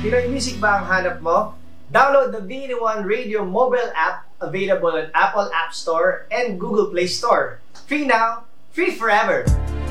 Pinoy music ba ang hanap mo? Download the VN1 Radio mobile app available on Apple App Store and Google Play Store. Free now, free forever!